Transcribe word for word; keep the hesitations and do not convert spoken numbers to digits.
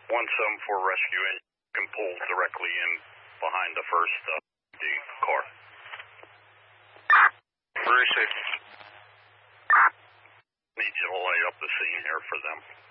one seven four rescue, and you can pull directly in behind the first uh, the car. Bruce, Need you to light up the scene here for them.